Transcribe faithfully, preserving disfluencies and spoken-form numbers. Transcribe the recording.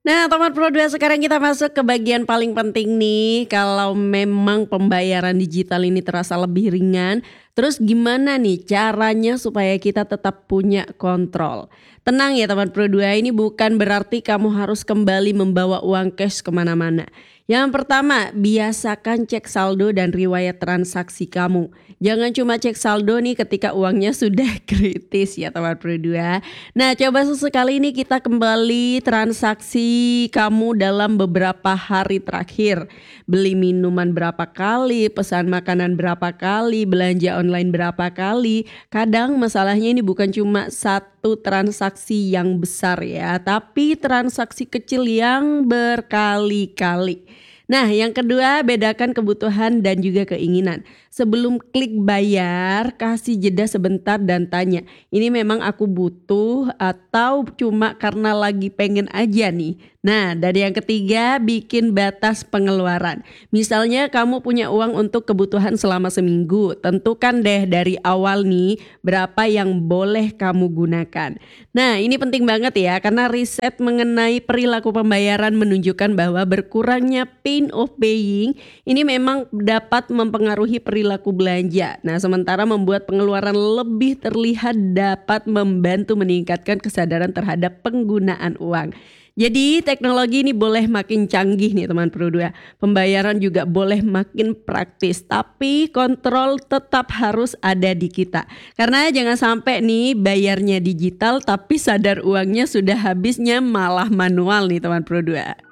Nah, teman Pro dua sekarang kita masuk ke bagian paling penting nih. Kalau memang pembayaran digital ini terasa lebih ringan, terus gimana nih caranya supaya kita tetap punya kontrol? Tenang ya teman Pro dua, ini bukan berarti kamu harus kembali membawa uang cash kemana-mana. Yang pertama, biasakan cek saldo dan riwayat transaksi kamu. Jangan cuma cek saldo nih ketika uangnya sudah kritis ya teman Pro dua. Nah, coba sesekali ini kita kembali transaksi kamu dalam beberapa hari terakhir. Beli minuman berapa kali, pesan makanan berapa kali, belanja online berapa kali. Kadang masalahnya ini bukan cuma satu transaksi yang besar ya, tapi transaksi kecil yang berkali-kali. Nah, yang kedua, bedakan kebutuhan dan juga keinginan. Sebelum klik bayar, kasih jeda sebentar dan tanya, ini memang aku butuh atau cuma karena lagi pengen aja nih? Nah, dan yang ketiga, bikin batas pengeluaran. Misalnya kamu punya uang untuk kebutuhan selama seminggu, tentukan deh dari awal nih berapa yang boleh kamu gunakan. Nah, ini penting banget ya, karena riset mengenai perilaku pembayaran menunjukkan bahwa berkurangnya pain of paying ini memang dapat mempengaruhi perilaku belanja. Nah, sementara membuat pengeluaran lebih terlihat dapat membantu meningkatkan kesadaran terhadap penggunaan uang. Jadi teknologi ini boleh makin canggih nih teman Pro dua. Pembayaran juga boleh makin praktis, tapi kontrol tetap harus ada di kita. Karena jangan sampai nih bayarnya digital tapi sadar uangnya sudah habisnya malah manual nih teman Pro dua.